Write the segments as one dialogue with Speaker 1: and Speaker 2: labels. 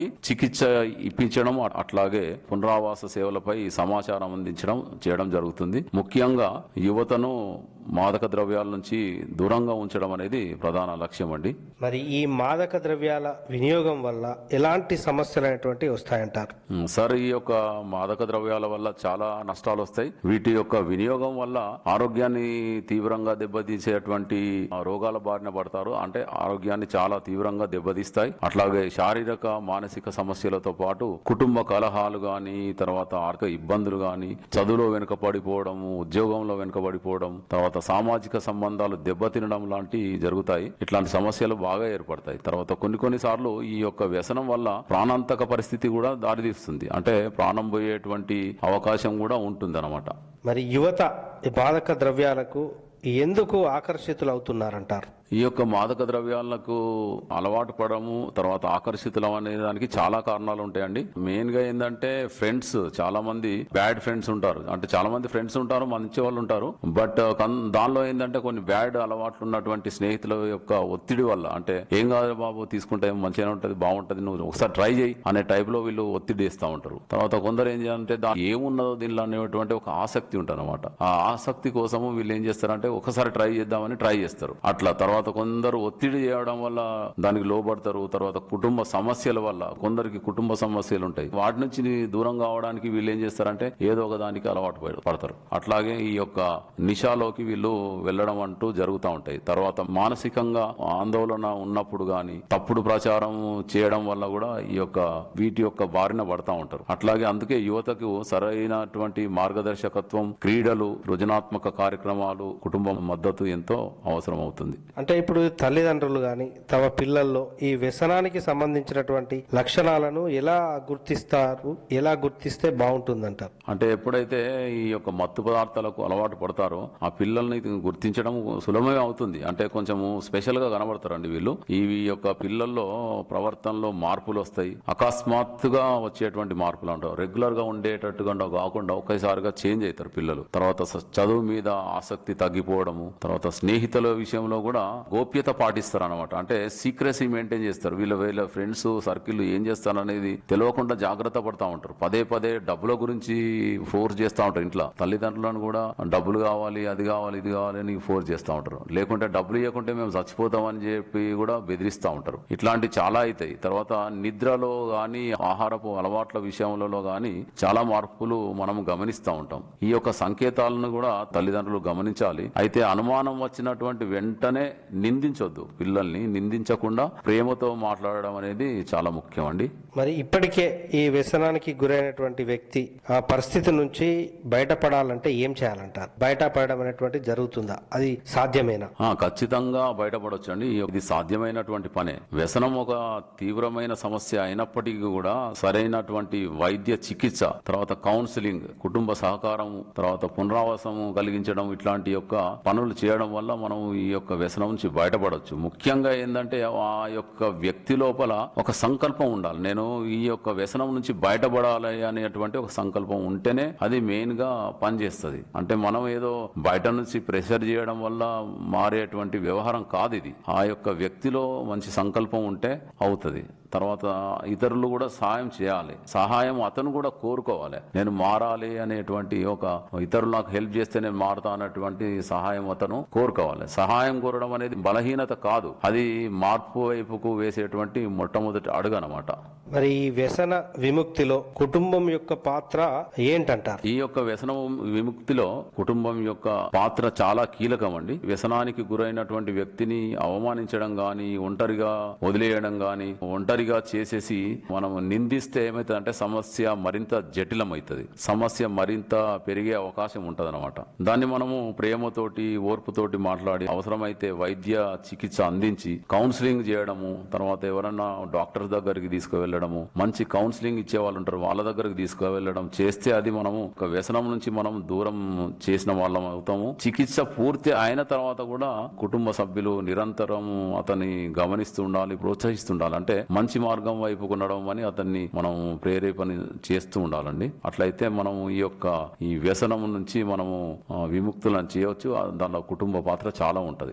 Speaker 1: చికిత్స ఇప్పించడం, అట్లాగే పునరావాస సేవలపై సమాచారం అందించడం చేయడం జరుగుతుంది. ముఖ్యంగా యువతను మాదక ద్రవ్యాల నుంచి దూరంగా ఉంచడం అనేది ప్రధాన లక్ష్యం అండి.
Speaker 2: మరి ఈ మాదక ద్రవ్యాల వినియోగం వల్ల ఎలాంటి సమస్యలు అనేటువంటివి వస్తాయంటారు?
Speaker 1: సార్, ఈ యొక్క మాదక ద్రవ్యాల వల్ల చాలా నష్టాలు వస్తాయి. వీటి యొక్క వినియోగం వల్ల ఆరోగ్యాన్ని తీవ్రంగా దెబ్బతీసేటువంటి రోగాల బారిన పడతారు. అంటే ఆరోగ్యాన్ని చాలా తీవ్రంగా దెబ్బతీస్తాయి. అట్లాగే శారీరక మానసిక సమస్యలతో పాటు కుటుంబ కలహాలు గాని, తర్వాత ఆర్థిక ఇబ్బందులు గాని, చదువులో వెనుకబడిపోవడం, ఉద్యోగంలో వెనుకబడిపోవడం, తర్వాత సామాజిక సంబంధాలు దెబ్బతినడం లాంటివి జరుగుతాయి. ఇట్లాంటి సమస్యలు బాగా ఏర్పడతాయి. తర్వాత కొన్ని సార్లు ఈ యొక్క వ్యసనం వల్ల ప్రాణాంతక పరిస్థితి కూడా దారితీస్తుంది. అంటే ప్రాణం పోయేటువంటి అవకాశం కూడా ఉంటుంది అన్నమాట.
Speaker 2: మరి యువత ఈ మాదక ద్రవ్యాలకు ఎందుకు ఆకర్షితులు అవుతున్నారంటారు?
Speaker 1: ఈ యొక్క మాదక ద్రవ్యాలకు అలవాటు పడము, తర్వాత ఆకర్షితులు అనే దానికి చాలా కారణాలు ఉంటాయండి. మెయిన్ గా ఏంటంటే ఫ్రెండ్స్, చాలా మంది బ్యాడ్ ఫ్రెండ్స్ ఉంటారు. అంటే చాలా మంది ఫ్రెండ్స్ ఉంటారు, మంచి వాళ్ళు ఉంటారు. బట్ దానిలో ఏంటంటే కొన్ని బ్యాడ్ అలవాట్లు ఉన్నటువంటి స్నేహితుల యొక్క ఒత్తిడి వల్ల, అంటే ఏం కాదు బాబు తీసుకుంటే మంచిగానే ఉంటది, బాగుంటది, నువ్వు ఒకసారి ట్రై చేయి అనే టైప్ లో వీళ్ళు ఒత్తిడి ఇస్తూ ఉంటారు. తర్వాత కొందరు ఏం చేయాలంటే ఏమున్నదో దీనిలో అనేటువంటి ఒక ఆసక్తి ఉంటుంది అనమాట. ఆ ఆసక్తి కోసము వీళ్ళు ఏం చేస్తారంటే ఒకసారి ట్రై చేద్దామని ట్రై చేస్తారు. అట్లా తర్వాత కొందరు ఒత్తిడి చేయడం వల్ల దానికి లోబడతారు. తర్వాత కుటుంబ సమస్యల వల్ల కొందరికి కుటుంబ సమస్యలు ఉంటాయి. వాటి నుంచి దూరం కావడానికి వీళ్ళు ఏం చేస్తారంటే ఏదో ఒక దానికి అలవాటు పడతారు. అట్లాగే ఈ యొక్క నిషాలోకి వీళ్ళు వెళ్ళడం అంటూ జరుగుతూ ఉంటాయి. తర్వాత మానసికంగా ఆందోళన ఉన్నప్పుడు గాని తప్పుడు ప్రచారం చేయడం వల్ల కూడా ఈ యొక్క వీటి యొక్క బారిన పడతా ఉంటారు. అట్లాగే అందుకే యువతకు సరైనటువంటి మార్గదర్శకత్వం, క్రీడలు, సృజనాత్మక కార్యక్రమాలు, కుటుంబ మద్దతు ఎంతో అవసరం అవుతుంది.
Speaker 2: అంటే ఇప్పుడు తల్లిదండ్రులు గాని తమ పిల్లల్లో ఈ వ్యసనానికి సంబంధించినటువంటి లక్షణాలను ఎలా గుర్తిస్తారు, ఎలా గుర్తిస్తే బాగుంటుందంటారు?
Speaker 1: అంటే ఎప్పుడైతే ఈ యొక్క మత్తు పదార్థాలకు అలవాటు పడతారో ఆ పిల్లల్ని గుర్తించడం సులభమే అవుతుంది. అంటే కొంచెము స్పెషల్ గా కనబడతారండి వీళ్ళు. ఈ యొక్క పిల్లల్లో ప్రవర్తనలో మార్పులు వస్తాయి. అకస్మాత్తుగా వచ్చేటువంటి మార్పులు అంటారు. రెగ్యులర్ గా ఉండేటట్టుగా కాకుండా ఒకేసారిగా చేంజ్ అవుతారు పిల్లలు. తర్వాత చదువు మీద ఆసక్తి తగ్గిపోవడము, తర్వాత స్నేహితుల విషయంలో కూడా గోప్యత పాటిస్తారు అనమాట. అంటే సీక్రెసీ మెయింటైన్ చేస్తారు. వీళ్ళ ఫ్రెండ్స్ సర్కిల్ ఏం చేస్తారు అనేది తెలియకుండా జాగ్రత్త పడతా ఉంటారు. పదే డబ్బుల గురించి ఫోర్స్ చేస్తూ ఉంటారు. ఇంట్లో తల్లిదండ్రులను కూడా డబ్బులు కావాలి, అది కావాలి, ఇది కావాలి అని ఫోర్స్ చేస్తూ ఉంటారు. లేకుంటే డబ్బులు ఇవ్వకుంటే మేము చచ్చిపోతామని చెప్పి కూడా బెదిరిస్తూ ఉంటారు. ఇట్లాంటి చాలా అవుతాయి. తర్వాత నిద్రలో గాని ఆహారపు అలవాట్ల విషయంలో గాని చాలా మార్పులు మనం గమనిస్తూ ఉంటాం. ఈ యొక్క సంకేతాలను కూడా తల్లిదండ్రులు గమనించాలి. అయితే అనుమానం వచ్చినటువంటి వెంటనే నిందించొద్దు. పిల్లల్ని నిందించకుండా ప్రేమతో మాట్లాడడం అనేది చాలా ముఖ్యం అండి.
Speaker 2: మరి ఇప్పటికే ఈ వ్యసనానికి గురైనటువంటి వ్యక్తి ఆ పరిస్థితి నుంచి బయటపడాలంటే ఏం చేయాలంటారు? బయటపడడం అనేటువంటి జరుగుతుందా? అది సాధ్యమేనా?
Speaker 1: ఖచ్చితంగా బయటపడొచ్చు అండి. ఇది సాధ్యమైనటువంటి పనే. వ్యసనం ఒక తీవ్రమైన సమస్య అయినప్పటికీ కూడా సరైనటువంటి వైద్య చికిత్స, తర్వాత కౌన్సిలింగ్, కుటుంబ సహకారం, తర్వాత పునరావాసము కలిగించడం, ఇట్లాంటి యొక్క పనులు చేయడం వల్ల మనం ఈ యొక్క వ్యసనం నుంచి బయటపడవచ్చు. ముఖ్యంగా ఏంటంటే ఆ యొక్క వ్యక్తి లోపల ఒక సంకల్పం ఉండాలి. నేను ఈ యొక్క వ్యసనం నుంచి బయటపడాలి అనేటువంటి ఒక సంకల్పం ఉంటేనే అది మెయిన్ గా పనిచేస్తుంది. అంటే మనం ఏదో బయట నుంచి ప్రెషర్ చేయడం వల్ల మారేటువంటి వ్యవహారం కాదు ఇది. ఆ యొక్క వ్యక్తిలో మంచి సంకల్పం ఉంటే అవుతుంది. తర్వాత ఇతరులు కూడా సహాయం చేయాలి. సహాయం అతను కూడా కోరుకోవాలి. నేను మారాలి అనేటువంటి ఒక ఇతరులు నాకు హెల్ప్ చేస్తే నేను మారుతా అన్నటువంటి సహాయం అతను కోరుకోవాలి. సహాయం కోరడం అనేది బలహీనత కాదు, అది మార్పు వైపుకు వేసేటువంటి మొట్టమొదటి అడుగు అన్నమాట.
Speaker 2: మరి ఈ వ్యసన విముక్తిలో కుటుంబం యొక్క పాత్ర ఏంటంటారు?
Speaker 1: ఈ యొక్క వ్యసన విముక్తిలో కుటుంబం యొక్క పాత్ర చాలా కీలకం అండి. వ్యసనానికి గురైనటువంటి వ్యక్తిని అవమానించడం గాని, ఒంటరిగా వదిలేయడం గాని, ఒంటరిగా చేసేసి మనం నిందిస్తే ఏమైతుందంటే సమస్య మరింత జటిలమవుతుంది. సమస్య మరింత పెరిగే అవకాశం ఉంటది అనమాట. దాన్ని మనము ప్రేమతోటి, ఓర్పుతోటి మాట్లాడి అవసరమైతే వైద్య చికిత్స అందించి కౌన్సిలింగ్ చేయడము, తర్వాత ఎవరన్నా డాక్టర్ దగ్గరికి తీసుకువెళ్ళడం, మంచి కౌన్సిలింగ్ ఇచ్చే వాళ్ళు ఉంటారు, వాళ్ళ దగ్గరకు తీసుకువెళ్ళడం చేస్తే అది మనము ఒక వ్యసనం నుంచి మనం దూరం చేసిన వాళ్ళం అవుతాము. చికిత్స పూర్తి అయిన తర్వాత కూడా కుటుంబ సభ్యులు నిరంతరం అతన్ని గమనిస్తూ ఉండాలి, ప్రోత్సహిస్తుండాలి. అంటే మంచి మార్గం వైపు ఉండడం అని అతన్ని మనం ప్రేరేపణ చేస్తూ ఉండాలండి. అట్లయితే మనం ఈ వ్యసనం నుంచి మనము విముక్తులను చేయవచ్చు. దానిలో కుటుంబ పాత్ర చాలా ఉంటది.
Speaker 2: మరి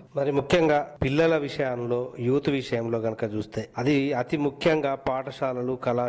Speaker 2: ముఖ్యంగా పిల్లల విషయంలో యూత్ విషయంలో గనక చూస్తే అది అతి ముఖ్యంగా పాఠశాలలు